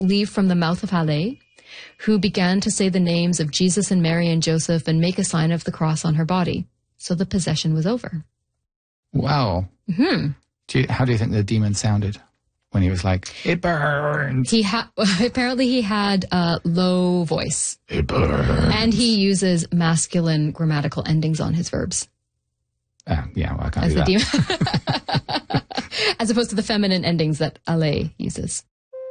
leave from the mouth of Hallé, who began to say the names of Jesus and Mary and Joseph and make a sign of the cross on her body. So the possession was over. Wow. Mm-hmm. How do you think the demon sounded when he was like, it burns? Apparently he had a low voice. It burns. And he uses masculine grammatical endings on his verbs. Yeah, well, I can't do that. As opposed to the feminine endings that Hallé uses.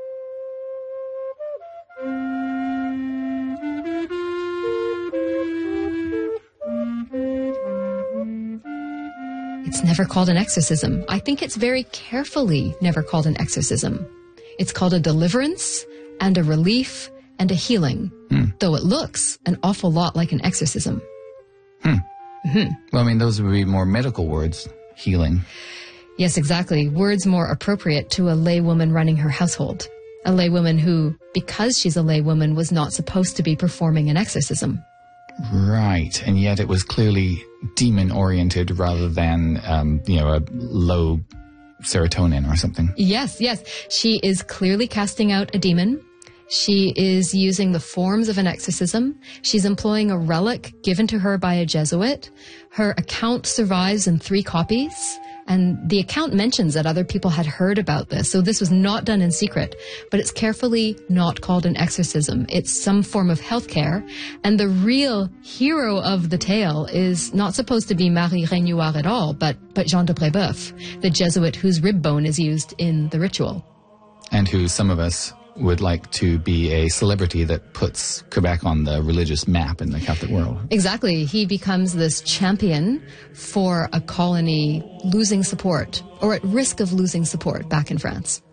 It's never called an exorcism. I think it's very carefully never called an exorcism. It's called a deliverance and a relief and a healing, though it looks an awful lot like an exorcism. Mm-hmm. Well, I mean, those would be more medical words, healing. Yes, exactly. Words more appropriate to a laywoman running her household. A laywoman who, because she's a laywoman, was not supposed to be performing an exorcism. Right, and yet it was clearly demon-oriented rather than, a low serotonin or something. Yes. She is clearly casting out a demon. She is using the forms of an exorcism. She's employing a relic given to her by a Jesuit. Her account survives in 3 copies. And the account mentions that other people had heard about this. So this was not done in secret, but it's carefully not called an exorcism. It's some form of healthcare. And the real hero of the tale is not supposed to be Marie Regnoir at all, but Jean de Brébeuf, the Jesuit whose rib bone is used in the ritual. And who some of us would like to be a celebrity that puts Quebec on the religious map in the Catholic world. Exactly. He becomes this champion for a colony losing support, or at risk of losing support back in France.